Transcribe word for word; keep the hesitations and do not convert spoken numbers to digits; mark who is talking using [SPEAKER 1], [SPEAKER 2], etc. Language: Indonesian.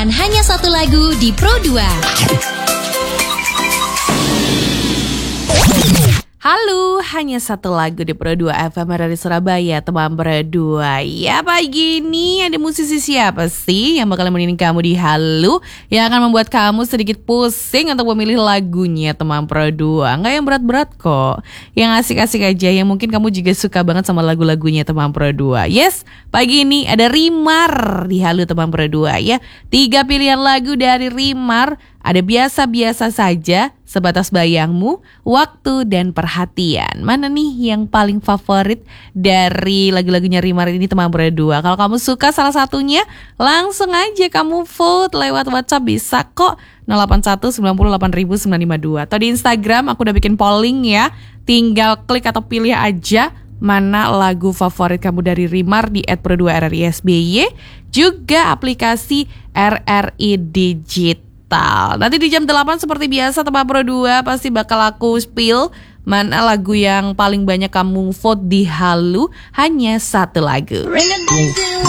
[SPEAKER 1] dengan hanya satu lagu di Pro dua.
[SPEAKER 2] Halo, hanya satu lagu di Pro dua F M dari Surabaya, teman Pro dua. Ya, pagi ini ada musisi siapa sih yang bakal nemenin kamu di Halo, yang akan membuat kamu sedikit pusing untuk memilih lagunya, teman Pro dua. Nggak yang berat-berat kok, yang asik-asik aja, yang mungkin kamu juga suka banget sama lagu-lagunya, teman Pro dua. Yes, pagi ini ada Rimar di Halo, teman Pro dua ya. Tiga pilihan lagu dari Rimar. Ada biasa-biasa saja, sebatas bayangmu, waktu dan perhatian. Mana nih yang paling favorit dari lagu-lagunya Rimar ini, teman berdua? Kalau kamu suka salah satunya, langsung aja kamu vote lewat WhatsApp, bisa kok. nol delapan satu sembilan nol delapan sembilan lima dua. Atau di Instagram aku udah bikin polling ya. Tinggal klik atau pilih aja mana lagu favorit kamu dari Rimar di et pro dua R R I S B Y. Juga aplikasi R R I Digital. Nanti di jam delapan seperti biasa teman Pro dua pasti bakal aku spill mana lagu yang paling banyak kamu vote di Halo, hanya satu lagu.